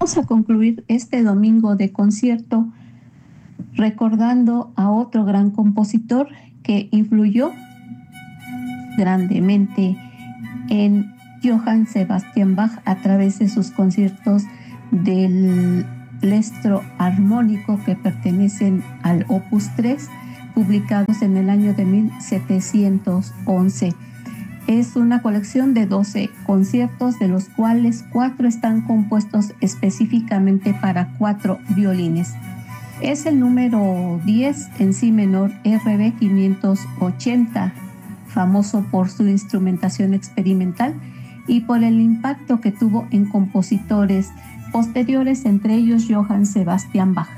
Vamos a concluir este domingo de concierto recordando a otro gran compositor que influyó grandemente en Johann Sebastian Bach a través de sus conciertos del lestro armónico que pertenecen al Opus 3, publicados en el año de 1711. Es una colección de 12 conciertos, de los cuales 4 están compuestos específicamente para 4 violines. Es el número 10 en si menor, RB 580, famoso por su instrumentación experimental y por el impacto que tuvo en compositores posteriores, entre ellos Johann Sebastian Bach.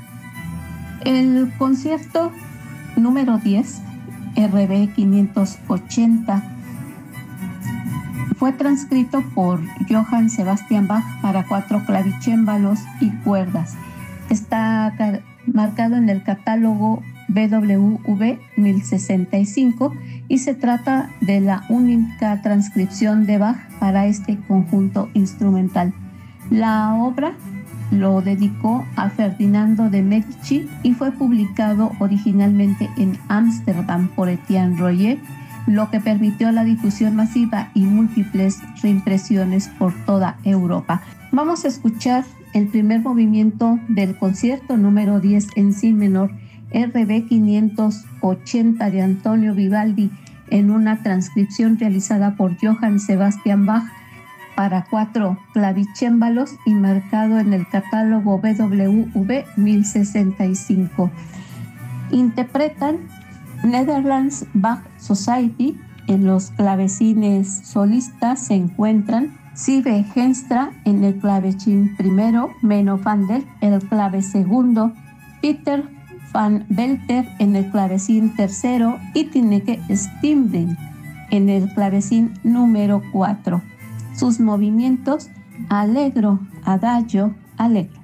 El concierto número 10, RB 580, fue transcrito por Johann Sebastian Bach para 4 clavicémbalos y cuerdas. Está marcado en el catálogo BWV 1065 y se trata de la única transcripción de Bach para este conjunto instrumental. La obra lo dedicó a Ferdinando de Medici y fue publicado originalmente en Ámsterdam por Etienne Royer, lo que permitió la difusión masiva y múltiples reimpresiones por toda Europa. Vamos a escuchar el primer movimiento del concierto número 10 en si menor, RB 580 de Antonio Vivaldi, en una transcripción realizada por Johann Sebastian Bach para 4 clavicémbalos y marcado en el catálogo BWV 1065. Interpretan Netherlands Bach Society. En los clavecines solistas se encuentran Sive Henstra en el clavecín primero, Menno van der en el clave segundo, Peter van Belter en el clavecín tercero y Tineke Stimbling en el clavecín número 4. Sus movimientos: allegro, adagio, allegro.